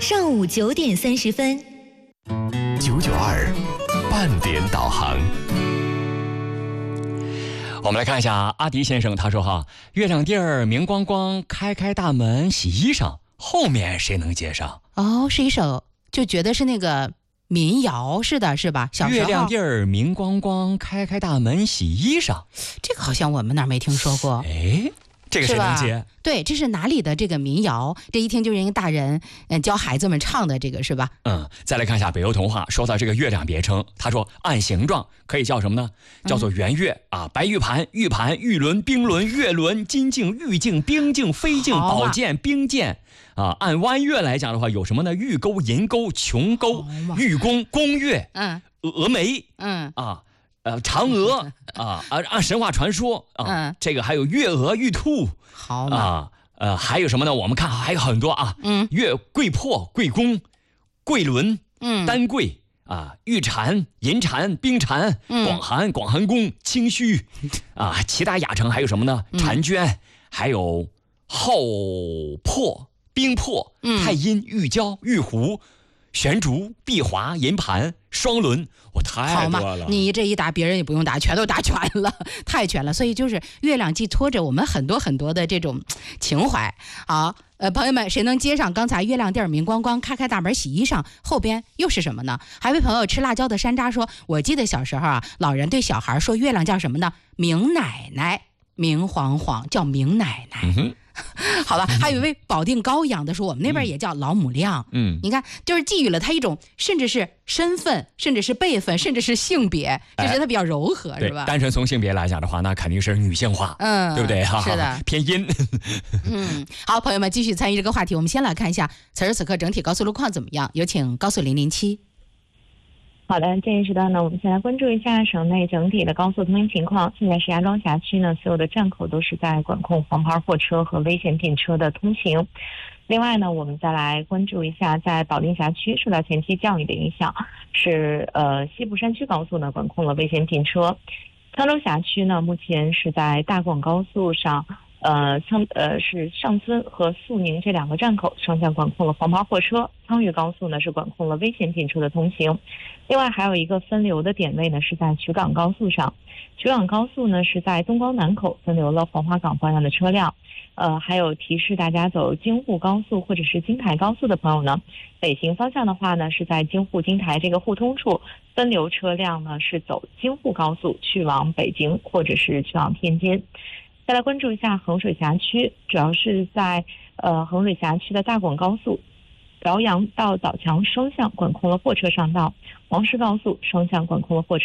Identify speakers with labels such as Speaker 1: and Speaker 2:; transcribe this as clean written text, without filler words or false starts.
Speaker 1: 上午9点30分。
Speaker 2: 992半点导航。我们来看一下阿迪先生，他说哈，月亮地儿明光光，开开大门洗衣裳，后面谁能接上？
Speaker 3: 哦，是一首就觉得是那个民谣似的，是吧？小时候
Speaker 2: 月亮地儿明光光，开开大门洗衣裳，
Speaker 3: 这个好像我们那儿没听说过。
Speaker 2: 哎，这个谁能接？
Speaker 3: 对，这是哪里的这个民谣？这一听就是人家大人教孩子们唱的，这个是吧？
Speaker 2: 再来看一下北欧童话，说到这个月亮别称，他说按形状可以叫什么呢？叫做圆月啊，白玉盘、玉盘、玉轮、冰轮、月轮、金镜、玉镜、冰镜、飞镜、宝剑、冰剑啊。按弯月来讲的话，有什么呢？玉钩、银钩、琼钩、玉弓、弓月、峨眉，嫦娥啊，按神话传说啊，这个还有月娥、玉兔，
Speaker 3: 好嘛
Speaker 2: 还有什么呢？我们看还有很多啊，月桂破、桂宫、桂轮、丹桂啊，玉蝉、银蝉、冰蝉、广寒、广寒宫、清虚啊，其他雅称还有什么呢？婵娟，还有浩破、冰破、太阴、玉娇、玉壶、悬竹、碧华、银盘、双轮，我太多了。
Speaker 3: 你这一答，别人也不用答，全都答全了，太全了。所以就是月亮寄托着我们很多很多的这种情怀。好，朋友们，谁能接上刚才月亮地儿明光光，开开大门洗衣裳，后边又是什么呢？还有位朋友吃辣椒的山楂说，我记得小时候啊，老人对小孩说月亮叫什么呢？明奶奶，明晃晃叫明奶奶。好吧，还有一位保定高阳的说，我们那边也叫老母亮。你看，就是寄予了他一种，甚至是身份，甚至是辈分，甚至是性别，就觉得他比较柔和，是吧？
Speaker 2: 单纯从性别来讲的话，那肯定是女性化，对不对？
Speaker 3: 是的，
Speaker 2: 偏阴。
Speaker 3: 好，朋友们继续参与这个话题，我们先来看一下此时此刻整体高速路况怎么样？有请高速007。
Speaker 4: 好的，这一时段呢，我们先来关注一下省内整体的高速通行情况。现在石家庄辖区呢，所有的站口都是在管控黄牌货车和危险品车的通行。另外呢，我们再来关注一下，在保定辖区受到前期降雨的影响，是西部山区高速呢管控了危险品车。沧州辖区呢，目前是在大广高速上。是上村和肃宁这两个站口双向管控了黄牌货车，沧渝高速呢是管控了危险品车的通行。另外还有一个分流的点位呢是在衢港高速上，衢港高速呢是在东光南口分流了黄花岗方向的车辆。还有提示大家走京沪高速或者是京台高速的朋友呢，北行方向的话呢是在京沪京台这个互通处分流车辆呢是走京沪高速去往北京或者是去往天津。再来关注一下衡水辖区，主要是在衡水辖区的大广高速辽阳到枣强双向管控了货车上道，黄石高速双向管控了货车。